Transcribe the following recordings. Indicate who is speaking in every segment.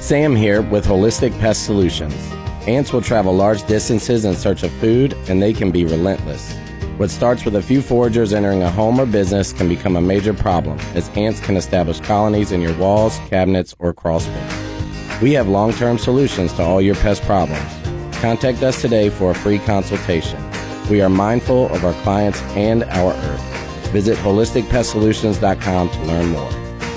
Speaker 1: Sam here with Holistic Pest Solutions. Ants will travel large distances in search of food, and they can be relentless. What starts with a few foragers entering a home or business can become a major problem, as ants can establish colonies in your walls, cabinets, or crawl space. We have long-term solutions to all your pest problems. Contact us today for a free consultation. We are mindful of our clients and our earth. Visit holisticpestsolutions.com to learn more.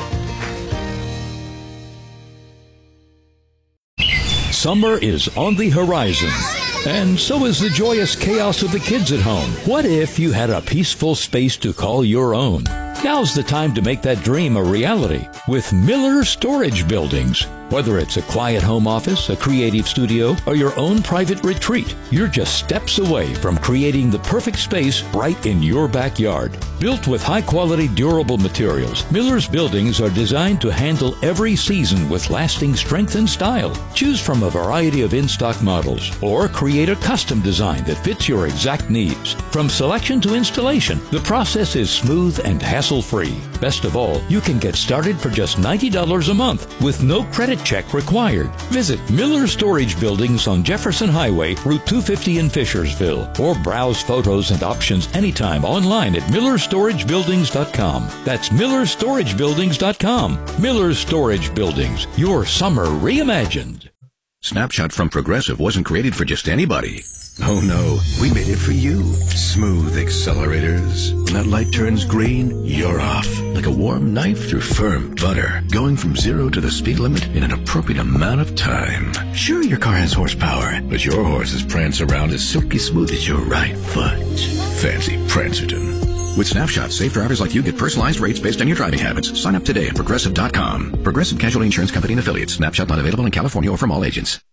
Speaker 2: Summer is on the horizon, and so is the joyous chaos of the kids at home. What if you had a peaceful space to call your own? Now's the time to make that dream a reality with Miller Storage Buildings. Whether it's a quiet home office, a creative studio, or your own private retreat, you're just steps away from creating the perfect space right in your backyard. Built with high-quality, durable materials, Miller's buildings are designed to handle every season with lasting strength and style. Choose from a variety of in-stock models, or create a custom design that fits your exact needs. From selection to installation, the process is smooth and hassle-free. Best of all, you can get started for just $90 a month with no credit check required. Visit Miller Storage Buildings on Jefferson Highway, Route 250 in Fishersville, or browse photos and options anytime online at MillerStorageBuildings.com. That's MillerStorageBuildings.com. Miller Storage Buildings, your summer reimagined.
Speaker 3: Snapshot from Progressive wasn't created for just anybody. Oh no, we made it for you. Smooth accelerators. When that light turns green, you're off. Like a warm knife through firm butter. Going from 0 to the speed limit in an appropriate amount of time. Sure, your car has horsepower, but your horses prance around as silky smooth as your right foot. Fancy Prancerton. With Snapshot, safe drivers like you get personalized rates based on your driving habits. Sign up today at Progressive.com. Progressive Casualty Insurance Company and Affiliates. Snapshot not available in California or from all agents.